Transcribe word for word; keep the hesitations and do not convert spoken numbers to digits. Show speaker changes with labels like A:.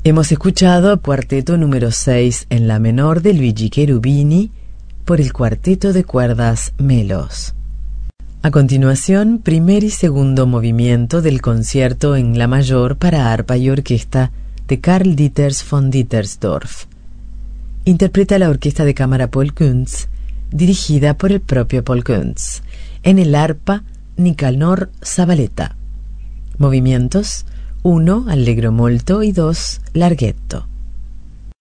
A: Hemos escuchado cuarteto número seis en la menor de Luigi Cherubini por el cuarteto de cuerdas Melos. A continuación, primer y segundo movimiento del concierto en la mayor para arpa y orquesta de Karl Dieters von Dietersdorf. Interpreta la orquesta de cámara Paul Kuntz, dirigida por el propio Paul Kuntz. En el arpa, Nicanor Zavaleta. Movimientos uno, allegro molto y dos, larghetto.